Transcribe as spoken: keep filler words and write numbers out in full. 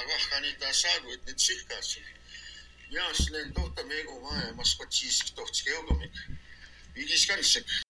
wacht, ga niet daar samen, het niet zichtbaar. Ja, als je een dochter mee, oh, maar, maar wat je is toch scheel, kom ik. Wie is kan ik